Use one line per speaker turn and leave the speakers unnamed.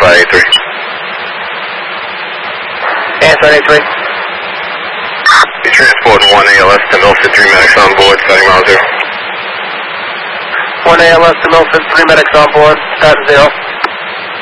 583.
And 783.
You're transporting 1 ALS to Milford, 3 medics on board, starting mile 0.
1 ALS to Milford, 3 medics on board, start 0.